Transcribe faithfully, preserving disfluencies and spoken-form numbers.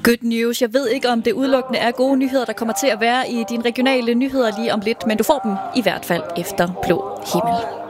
Good news. Jeg ved ikke, om det udelukkende er gode nyheder, der kommer til at være i dine regionale nyheder lige om lidt, men du får dem i hvert fald efter blå himmel.